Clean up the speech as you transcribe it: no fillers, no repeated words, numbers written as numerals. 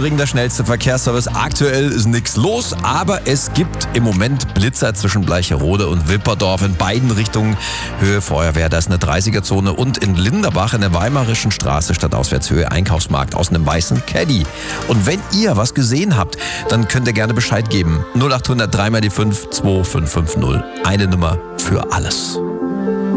Otterkring der schnellste Verkehrsservice. Aktuell ist nichts los, aber es gibt im Moment Blitzer zwischen Bleicherode und Wipperdorf in beiden Richtungen. Höhe Feuerwehr, da ist eine 30er-Zone und in Linderbach in der Weimarischen Straße stadtauswärts Höhe Einkaufsmarkt aus einem weißen Caddy. Und wenn ihr was gesehen habt, dann könnt ihr gerne Bescheid geben. 0800 3 mal die 5 2550. Eine Nummer für alles.